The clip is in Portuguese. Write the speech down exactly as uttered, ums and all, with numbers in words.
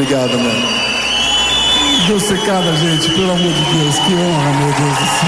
Obrigado, mano. Deu secada, gente, pelo amor de Deus, que honra, meu Deus do céu.